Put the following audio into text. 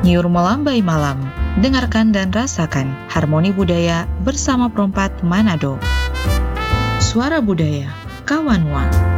Nyur melambai malam, dengarkan dan rasakan harmoni budaya bersama Perompak Manado. Suara Budaya, Kawanwa.